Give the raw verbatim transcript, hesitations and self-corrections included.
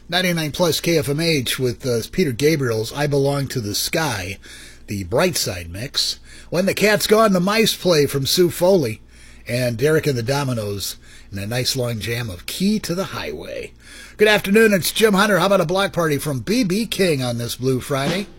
ninety-nine plus K F M H with uh, Peter Gabriel's I Belong to the Sky, the Bright Side mix. When the Cat's Gone, the Mice Play from Sue Foley, and Derek and the Dominoes in a nice long jam of Key to the Highway. Good afternoon, it's Jim Hunter. How about a block party from B B King on this Blue Friday?